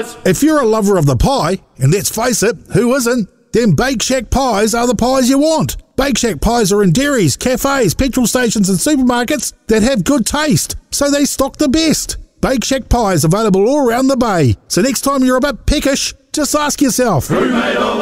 pies. If you're a lover of the pie, and let's face it, who isn't, then Bake Shack pies are the pies you want. Bake Shack pies are in dairies, cafes, petrol stations and supermarkets that have good taste, so they stock the best. Bake Shack pies available all around the bay. So next time you're a bit peckish, just ask yourself, Who made all